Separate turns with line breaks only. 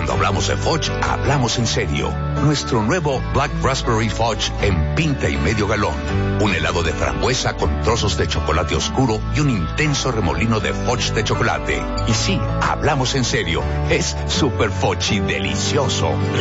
Cuando hablamos de Fudge, hablamos en serio. Nuestro nuevo Black Raspberry Fudge en pinta y medio galón. Un helado de frambuesa con trozos de chocolate oscuro y un intenso remolino de Fudge de chocolate. Y sí, hablamos en serio. Es super Fudge y delicioso.